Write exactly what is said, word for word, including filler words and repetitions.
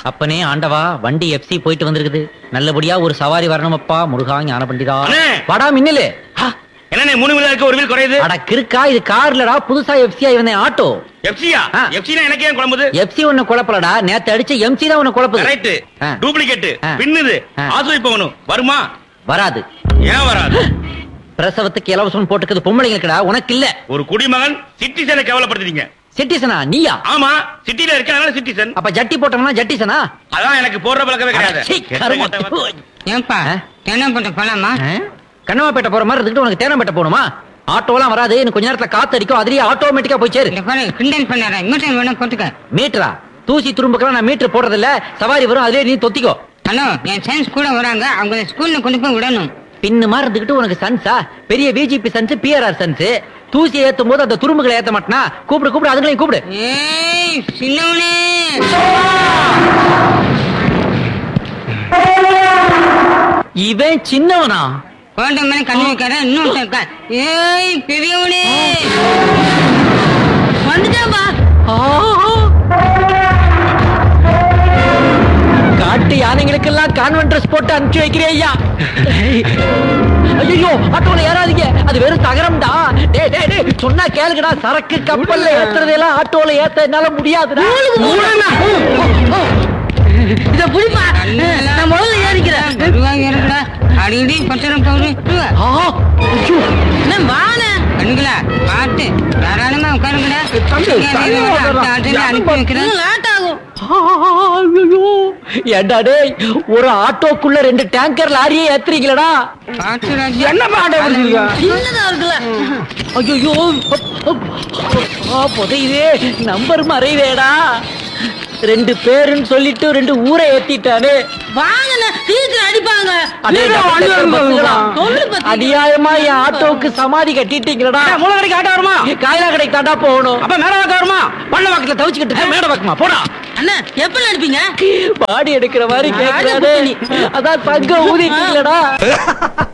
அப்பனே ஆண்டவா, வண்டி எஃப்சி போயிட்டு வந்திருக்குது. நல்லபடியா ஒரு சவாரி வரணும் அப்பா. முருகா ஞான பண்டிதா. வாடா மின்னலு. என்ன மூணு வீலா இருக்கு, ஒரு வீல் குறையுது. அட கிறுக்கா, இது கார்லடா, புதுசா எஃப்சி ஆ வந்தேன் ஆட்டோ. எஃப்சியா? எஃப்சினா எனக்கு ஏன் குழம்புது? எஃப்சி ஒண்ணு குழப்பலடா, நேத்து அடிச்ச எம்சி தான் ஒண்ணு குழப்பது. ரைட். டூப்ளிகேட் பின்னுது. ஆசுவை போகணும். வருமா? வராது. ஏன் வராது? பிரசவத்துக்கு இலவசம் போட்டுக்குது பொம்பளைங்களுக்குடா, உனக்கு இல்ல. ஒரு குடிமகன் சிட்டிசனை கேவலப்படுத்துறீங்க. சிட்டிசனா நீயா? ஆமா, சிட்டில இருக்கனால சிட்டிசன். அப்ப ஜட்டி போட்டோம்னா ஜட்டிசனா? அதான் எனக்கு போடுற பழக்கமே கிடையாது. ஏன்பா தேனாம்பேட்டை போலாமா? கண்ணமாப்பேட்டை போற மாதிரி இருந்துட்டு உனக்கு தேனாம்பேட்டை போகணுமா? ஆட்டோலாம் வராது, இன்னும் கொஞ்ச நேரத்துல காத்து அடிக்கும், அதுலயே ஆட்டோமேட்டிக்கா போய் சேரு. கிண்டல் பண்ணார மீட்டர் வேணா போட்டுக்க. மீட்டரா? தூசி துரும்புக்கெல்லாம் நான் மீட்டர் போடுறது இல்ல. சவாரி வரும், அதுலயே நீ தொத்திக்கோ. ஹலோ, என் சயின்ஸ் கூட வராங்க, அவங்க ஸ்கூல்ல கொண்டு போய் விடணும். பின்னு மாதிரி இருந்துகிட்டு உனக்கு சன்ஸா? பெரிய விஜிபி சன்ஸ், பிஆர்ஆர் சன்ஸ். தூசி ஏத்தும் போது அந்த துரும்புகளை ஏத்த மாட்டனா? கூப்பிடு கூப்பிடு, அதுங்களையும் கூப்பிடு. ஏய் சின்னவனே, இவன் சின்னவனா? போட்ட மேல கண்ணு வைக்காத, இன்னும் இருக்கா. ஏய் பெரியவனே, வந்துட்டாப்பா. காட்டு யானைகளுக்கெல்லாம் கான்வென்ட் ட்ரெஸ் போட்டு அனுப்பிச்சு வைக்கிறேன் ஐயா. ஐயோ, ஆட்டோல ஏறாதீங்க, அது வெறும் தகரம்டா. டேய் டேய் டேய், சொன்னா கேளுங்கடா. சரக்கு கப்பல்ல ஏத்துறதெல்லாம் ஆட்டோல ஏத்த என்னால முடியாதுடா. இத புடிப்பா, நான் முதல்ல ஏறிக்கிறேன். ஏறிக்கடா, அடிக்கடி பச்சரம் போகுது. என்ன வான கண்ணுங்களா பாட்டு தாராளமா உட்காருங்கடா. அனுப்பி வைக்கிறேன், லேட் ஆகும். ஏண்டா டேய், ஒரு ஆட்டோக்குள்ள ரெண்டு டேங்கர் லாரியே ஏத்துறீங்களடா? என்ன பாட்டு இருக்குல்ல? ஐயோ புதையுதே, நம்பர் மறைவேடா. ரெண்டு பேருன்னு சொல்லிட்டு ரெண்டு ஊரை ஏத்திட்டானே. வாங்கண்ணா, சீக்கிரம் அடிப்பாங்க. அநியாயமா என் ஆட்டோவுக்கு சமாதி கட்டிட்டீங்களா? மூல கடைக்கு ஆட்டோ வருமா? காயலா கடைக்கு தாண்டா போகணும். அப்ப மேட வாக்க வருமா? பள்ள வாக்கத்துல தவிச்சுக்கிட்டு மேட வாக்குமா போடா. அண்ணா எப்ப அடிப்பீங்க? பாடி எடுக்கிற மாதிரி கேட்கறானே, அதான் தங்க ஊதிட்டீங்களடா.